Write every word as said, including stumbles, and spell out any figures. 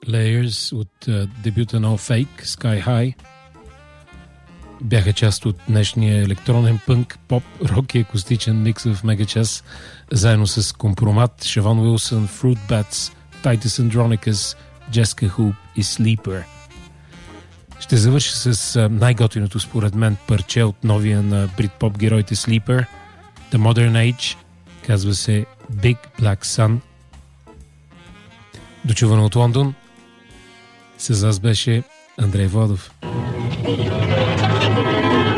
Layers от uh, дебюта на Fake, Sky High. Бяха част от днешния електронен пънк, поп, рок и акустичен микс в Мегачас, заедно с Компромат, Шавон Уилсън, Fruit Bats, Titus Andronicus, Jessica Hoop и Sleeper. Ще завърши с uh, най-готиното според мен парче от новия на брит-поп героите Sleeper, The Modern Age, казва се Big Black Sun. Дочувано от Лондон, с вас беше Андрей Владов.